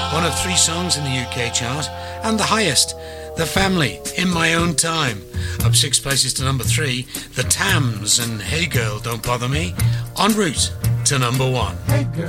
one of 3 songs in the UK chart, and the highest, The Family, In My Own Time. Up 6 places to number 3, The Tams and Hey Girl, Don't Bother Me, en route to number 1. Hey girl.